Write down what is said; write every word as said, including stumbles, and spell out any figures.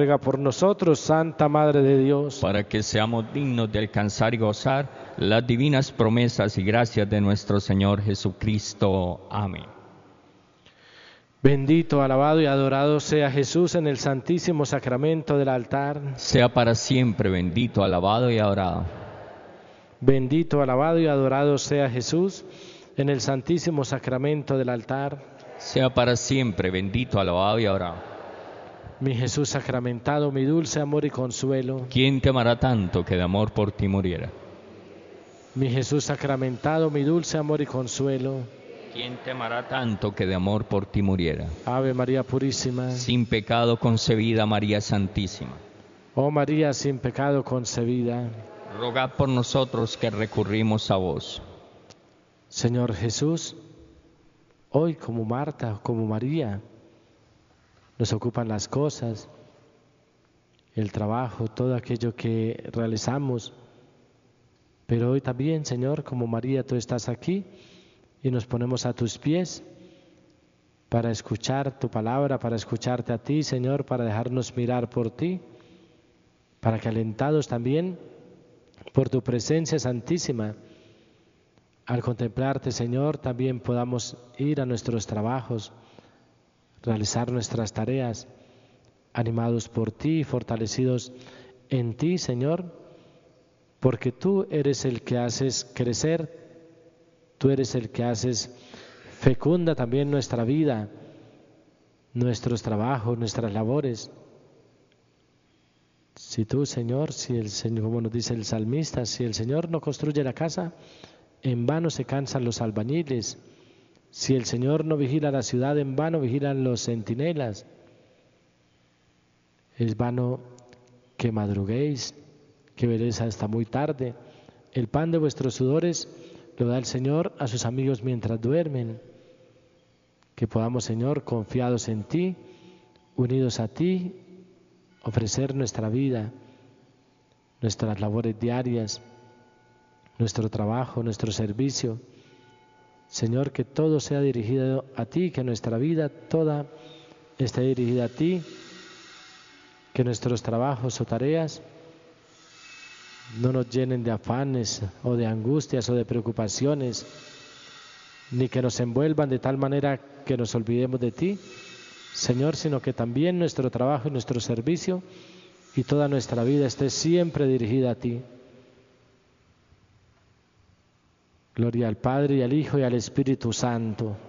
ruega por nosotros, Santa Madre de Dios, para que seamos dignos de alcanzar y gozar las divinas promesas y gracias de nuestro Señor Jesucristo. Amén. Bendito, alabado y adorado sea Jesús en el santísimo sacramento del altar. Sea para siempre bendito, alabado y adorado. Bendito, alabado y adorado sea Jesús en el santísimo sacramento del altar. Sea para siempre bendito, alabado y adorado. Mi Jesús sacramentado, mi dulce amor y consuelo. ¿Quién te amará tanto que de amor por ti muriera? Mi Jesús sacramentado, mi dulce amor y consuelo. ¿Quién te amará tanto que de amor por ti muriera? Ave María Purísima. Sin pecado concebida, María Santísima. Oh María sin pecado concebida. Rogad por nosotros que recurrimos a vos. Señor Jesús, hoy como Marta, como María, nos ocupan las cosas, el trabajo, todo aquello que realizamos. Pero hoy también, Señor, como María, tú estás aquí y nos ponemos a tus pies para escuchar tu palabra, para escucharte a ti, Señor, para dejarnos mirar por ti, para que alentados también por tu presencia santísima, al contemplarte, Señor, también podamos ir a nuestros trabajos, realizar nuestras tareas, animados por ti, fortalecidos en ti, Señor, porque tú eres el que haces crecer, tú eres el que haces fecunda también nuestra vida, nuestros trabajos, nuestras labores. Si tú, Señor, si el Señor, como nos dice el salmista, si el Señor no construye la casa, en vano se cansan los albañiles. Si el Señor no vigila la ciudad, en vano vigilan los centinelas. Es vano que madruguéis, que veréis hasta muy tarde. El pan de vuestros sudores lo da el Señor a sus amigos mientras duermen. Que podamos, Señor, confiados en ti, unidos a ti, ofrecer nuestra vida, nuestras labores diarias, nuestro trabajo, nuestro servicio. Señor, que todo sea dirigido a ti, que nuestra vida toda esté dirigida a ti, que nuestros trabajos o tareas no nos llenen de afanes o de angustias o de preocupaciones, ni que nos envuelvan de tal manera que nos olvidemos de ti, Señor, sino que también nuestro trabajo y nuestro servicio y toda nuestra vida esté siempre dirigida a ti. Gloria al Padre, y al Hijo, y al Espíritu Santo.